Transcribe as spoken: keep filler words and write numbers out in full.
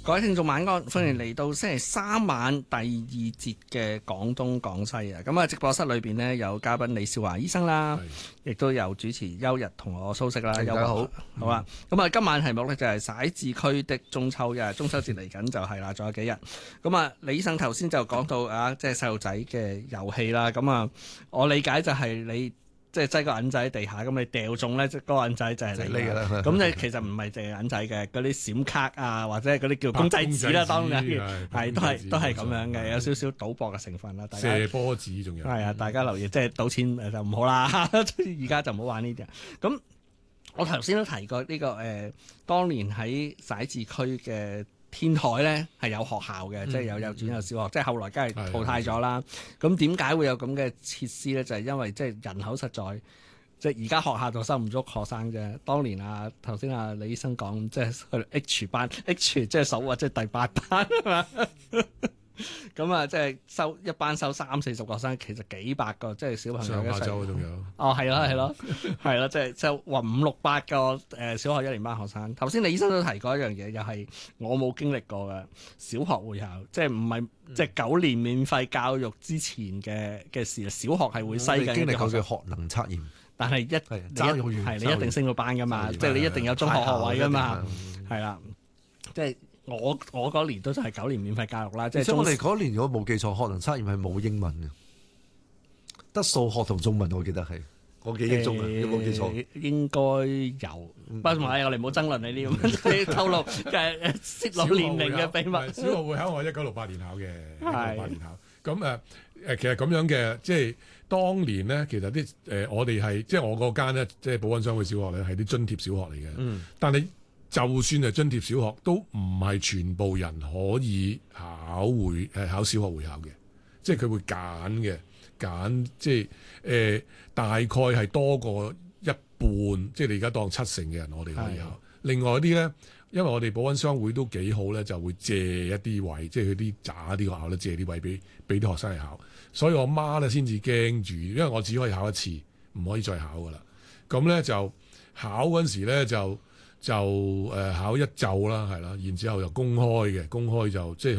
各位聽眾晚安，歡迎嚟到星期三晚第二節嘅廣東廣西啊！咁啊，直播室裏邊呢，有嘉賓李少華醫生啦，亦都有主持邱日同我蘇軾啦。大家好，好啦。咁啊，今晚題目呢，就係徙置區的中秋，因為中秋節嚟緊就係啦，仲有幾日。咁啊，李醫生頭先就講到啊，即係細路仔嘅遊戲啦。咁啊，我理解就係你。即係擠個銀仔喺地下，咁你掉中咧，即係嗰個銀仔就係你㗎啦。咁你其實唔係淨係銀仔嘅，嗰啲閃卡啊，或者係嗰啲叫公仔紙啦，當然係都係都係咁樣嘅，有少少賭博嘅成分啦。 射波子仲有係啊，大家留意，即係賭錢就唔好啦。而家就唔好玩呢啲。咁我頭先都提過呢個誒，當年喺徙置區嘅天台咧係有學校嘅，嗯、即係有幼稚園有小學，即係後來梗係淘汰咗啦。咁點解會有咁嘅設施咧？就係、是、因為即係人口實在，即係而家學校就收唔足學生啫。當年啊，頭先啊李醫生講，即係去 H 班 ，H 即係數啊，即係第八班啊嘛。咁啊，即係收一班收三四十個學生，其實幾百個即係小朋友嘅。上下週仲有。哦，係咯，係咯，係咯，即係就話五六百個誒小學一年班學生。頭先李醫生都提過一樣嘢，又係我冇經歷過嘅小學會考，即係唔係即係九年免費教育之前嘅嘅事。小學係會篩緊。 經歷過嘅學能測驗， 但係一係你一定升到班噶嘛，即係你一定有中學學位噶嘛，係啦，即係。我我嗰年都就係九年免費教育啦，即係我哋嗰年如果冇記錯，學能測驗係冇英文嘅，得數學同中文，我記得係我記憶中啊，有冇記錯？ 應該有，不過我哋唔好爭論你呢啲，你透露誒泄露年齡嘅秘密。 小學會考我一九六八年考嘅，一九六八年考。咁誒誒，其實咁樣嘅，即係當年咧，其實啲誒我哋係即係我嗰間咧，即係寶安商會小學咧，係啲津貼小學嚟嘅。嗯，但係。就算係津貼小學，都唔係全部人可以考會誒考小學會考嘅，即係佢會揀嘅，揀即係誒、呃、大概係多過一半，即係你而家當七成嘅人我哋可以考。的另外啲咧，因為我哋寶安商會都幾好咧，就會借一啲位，即係佢啲渣啲學校咧借啲位俾俾啲學生去考。所以我媽咧先至驚住，因為我只可以考一次，唔可以再考噶啦。咁咧就考嗰陣時咧就。就誒、呃、考一晝啦，係啦，然之後就公開嘅，公開就即係